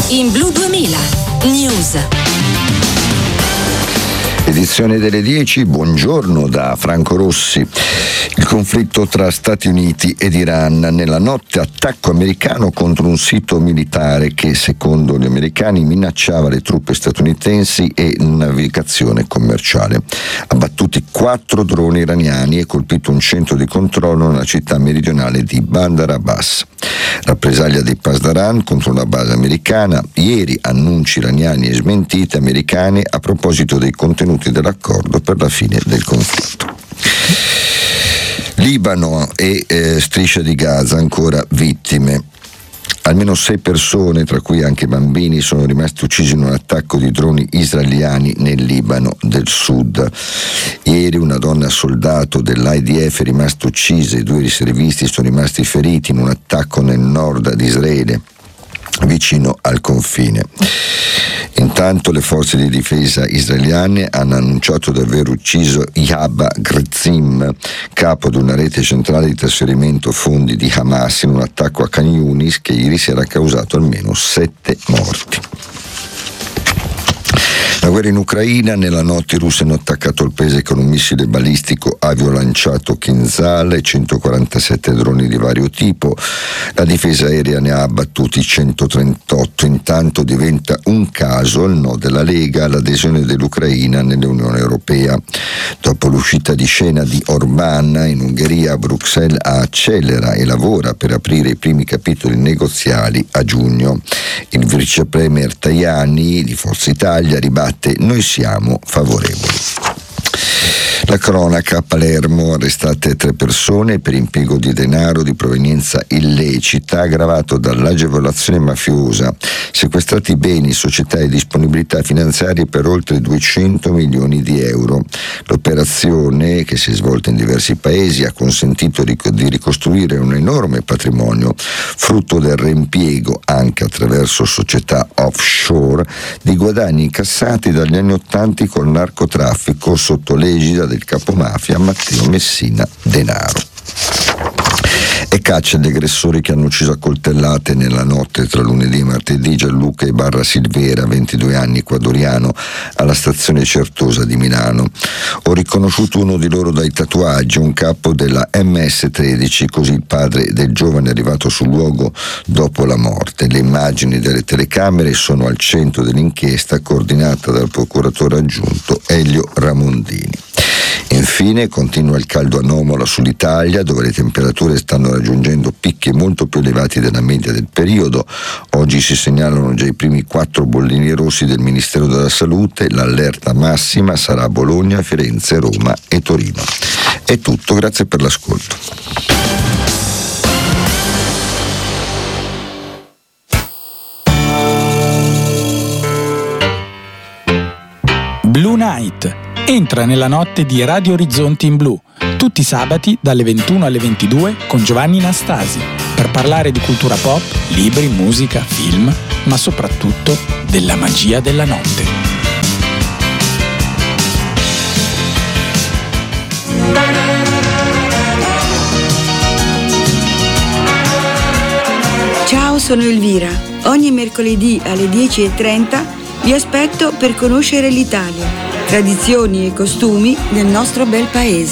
In Blu 2000 News. Edizione delle 10, buongiorno da Franco Rossi. Il conflitto tra Stati Uniti ed Iran. Nella notte attacco americano contro un sito militare che, secondo gli americani, minacciava le truppe statunitensi e navigazione commerciale. Abbattuti 4 droni iraniani e colpito un centro di controllo nella città meridionale di Bandar Abbas. Rappresaglia di Pasdaran contro una base americana. Ieri annunci iraniani e smentite americane a proposito dei contenuti dell'accordo per la fine del conflitto. Libano e striscia di Gaza ancora vittime. Almeno 6 persone, tra cui anche bambini, sono rimasti uccisi in un attacco di droni israeliani nel Libano del Sud. Ieri una donna soldato dell'IDF è rimasta uccisa e 2 riservisti sono rimasti feriti in un attacco nel nord di Israele, vicino al confine. Intanto le forze di difesa israeliane hanno annunciato di aver ucciso Ihab Grzim, capo di una rete centrale di trasferimento fondi di Hamas, in un attacco a Khan Yunis che ieri sera ha causato almeno 7 morti. La guerra in Ucraina. Nella notte i russi hanno attaccato il paese con un missile balistico aviolanciato Kinzhal e 147 droni di vario tipo. La difesa aerea ne ha abbattuti 138. Intanto diventa un caso il no della Lega all'adesione dell'Ucraina nell'Unione Europea. Dopo l'uscita di scena di Orbán in Ungheria, Bruxelles accelera e lavora per aprire i primi capitoli negoziali a giugno. Il vice premier Tajani di Forza Italia ribatte: noi siamo favorevoli. La cronaca. A Palermo arrestate 3 persone per impiego di denaro di provenienza illecita aggravato dall'agevolazione mafiosa, sequestrati beni, società e disponibilità finanziarie per oltre 200 milioni di euro. L'operazione, che si è svolta in diversi paesi, ha consentito di ricostruire un enorme patrimonio, frutto del reimpiego, anche attraverso società offshore, di guadagni incassati dagli anni '80 col narcotraffico sotto l'egida del capomafia Matteo Messina Denaro. E caccia agli aggressori che hanno ucciso a coltellate nella notte tra lunedì e martedì Gianluca Ibarra Silvera, 22 anni, ecuadoriano, alla stazione Certosa di Milano. Ho riconosciuto uno di loro dai tatuaggi, un capo della MS-13, così il padre del giovane è arrivato sul luogo dopo la morte. Le immagini delle telecamere sono al centro dell'inchiesta coordinata dal procuratore aggiunto Elio Ramondini. Infine continua il caldo anomalo sull'Italia, dove le temperature stanno raggiungendo picchi molto più elevati della media del periodo. Oggi si segnalano già i primi 4 bollini rossi del Ministero della Salute. L'allerta massima sarà a Bologna, Firenze, Roma e Torino. È tutto, grazie per l'ascolto. Blue Night. Entra nella notte di Radio Orizzonti in Blu, tutti i sabati dalle 21 alle 22 con Giovanni Nastasi, per parlare di cultura pop, libri, musica, film, ma soprattutto della magia della notte. Ciao, sono Elvira. Ogni mercoledì alle 10:30 vi aspetto per conoscere l'Italia, tradizioni e costumi del nostro bel paese.